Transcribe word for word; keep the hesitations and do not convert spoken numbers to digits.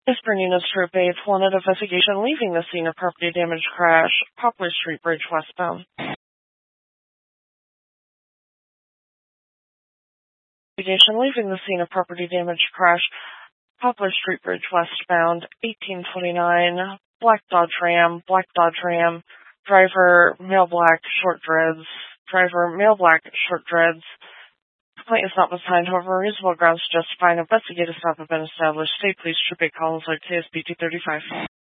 Miss Bernina's Troop eight wanted investigation leaving the scene of property damage crash, Poplar Street Bridge westbound. Investigation leaving the scene of property damage crash, Poplar Street Bridge westbound, eighteen twenty-nine, black Dodge Ram, black Dodge Ram, driver male black, short dreads, driver male black, short dreads. Complaint is not assigned, however, reasonable grounds to justify an investigative stop have been established. State Police Troop eight Collins, K S B two thirty-five.